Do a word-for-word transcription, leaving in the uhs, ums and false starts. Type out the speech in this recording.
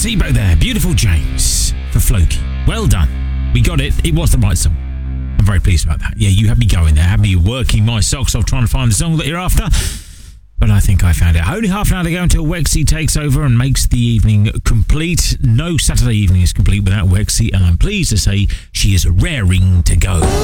Placebo there. Beautiful James for Floki. Well done. We got it. It was the right song. I'm very pleased about that. Yeah, you had me going there. Had me working my socks off trying to find the song that you're after. But I think I found it. Only half an hour to go until Wexy takes over and makes the evening complete. No Saturday evening is complete without Wexy, and I'm pleased to say she is raring to go.